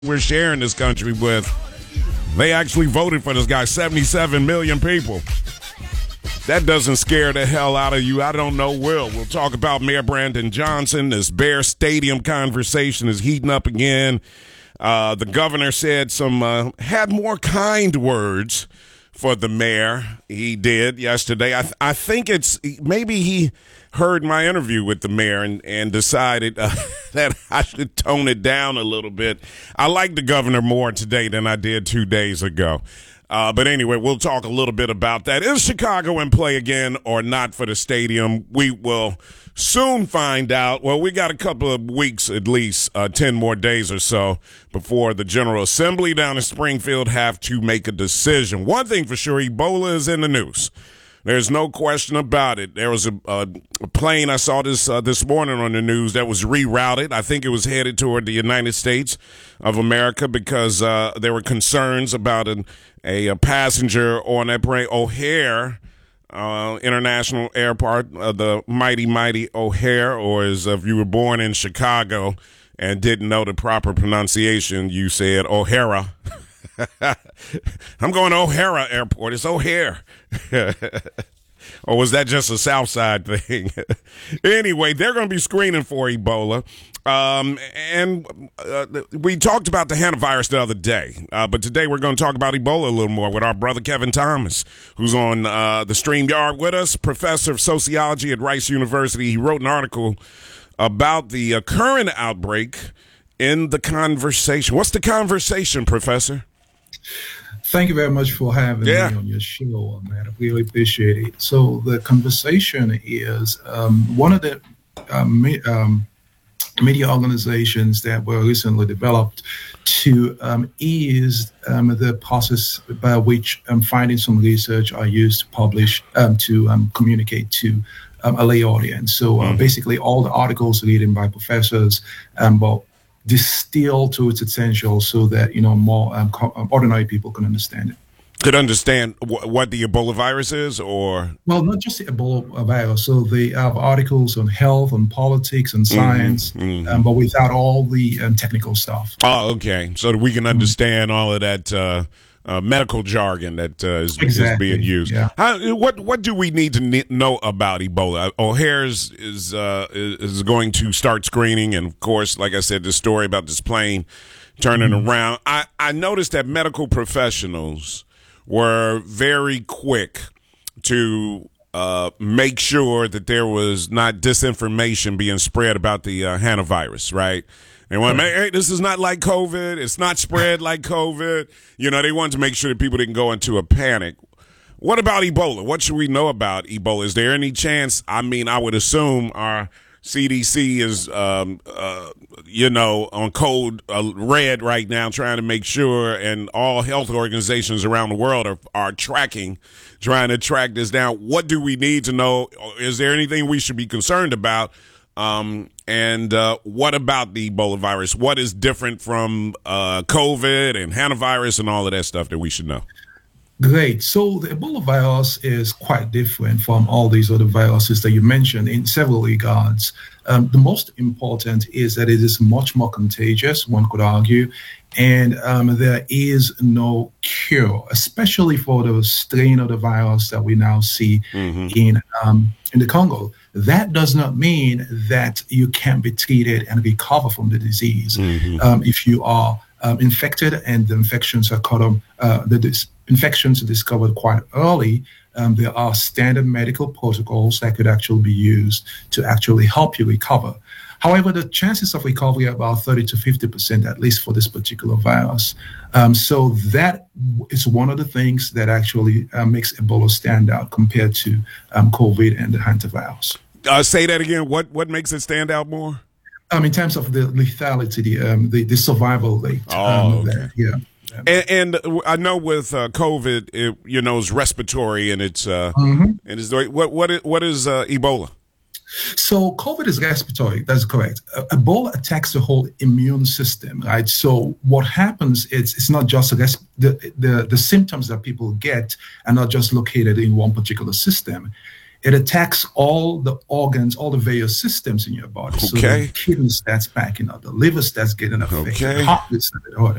we're sharing this country with, they actually voted for this guy, 77 million people. That doesn't scare the hell out of you. I don't know, We'll talk about Mayor Brandon Johnson. This Bear Stadium conversation is heating up again. The governor said had more kind words for the mayor. He did yesterday. I think maybe he heard my interview with the mayor and decided that I should tone it down a little bit. I like the governor more today than I did 2 days ago. But anyway, we'll talk a little bit about that. Is Chicago in play again or not for the stadium? We will soon find out. Well, we got a couple of weeks, at least 10 more days or so, before the General Assembly down in Springfield have to make a decision. One thing for sure, Ebola is in the news. There's no question about it. There was a plane, I saw this morning on the news, that was rerouted. I think it was headed toward the United States of America because there were concerns about a passenger on that plane, O'Hare International Airport, the mighty O'Hare, or as if you were born in Chicago and didn't know the proper pronunciation, you said O'Hara. I'm going to O'Hara Airport. It's O'Hare. Or was that just a South Side thing? Anyway, they're going to be screening for Ebola. We talked about the hantavirus the other day, but today we're going to talk about Ebola a little more with our brother Kevin Thomas, who's on the StreamYard with us, professor of sociology at Rice University. He wrote an article about the current outbreak in The Conversation. What's The Conversation, Professor? Thank you very much for having me on your show, man. I really appreciate it. So The Conversation is one of the media organizations that were recently developed to ease the process by which findings from research are used to publish, to communicate to a lay audience. So basically all the articles written by professors distill to its essential so that more ordinary people can understand it. Could understand what the Ebola virus is, or not just the Ebola virus. So they have articles on health, on politics, and science, but without all the technical stuff. Oh, okay. So that we can understand all of that medical jargon that is being used. Yeah. What do we need to know about Ebola? O'Hare is going to start screening, and of course, like I said, the story about this plane turning around. I noticed that medical professionals were very quick to make sure that there was not disinformation being spread about the hantavirus, right? They want to make, hey, this is not like COVID. It's not spread like COVID. They wanted to make sure that people didn't go into a panic. What about Ebola? What should we know about Ebola? Is there any chance? I would assume our CDC is, on code red right now, trying to make sure, and all health organizations around the world are trying to track this down. What do we need to know? Is there anything we should be concerned about? And what about the Ebola virus? What is different from COVID and hantavirus and all of that stuff that we should know? Great. So the Ebola virus is quite different from all these other viruses that you mentioned in several regards. The most important is that it is much more contagious, one could argue, and there is no cure, especially for the strain of the virus that we now see in the Congo. That does not mean that you can be treated and recover from the disease. If you are infected and the infections are infections are discovered quite early, there are standard medical protocols that could actually be used to actually help you recover. However, the chances of recovery are about 30 to 50%, at least for this particular virus. So that is one of the things that actually makes Ebola stand out compared to COVID and the hantavirus. Say that again. What makes it stand out more? In terms of the lethality, the survival rate. And I know with COVID, it's respiratory, and it's and it's what is Ebola? So COVID is respiratory. That's correct. Ebola attacks the whole immune system, right? So what happens is it's not just the symptoms that people get are not just located in one particular system. It attacks all the organs, all the various systems in your body. So Okay. the kidney starts backing up, the liver starts getting affected, Okay. the heart starts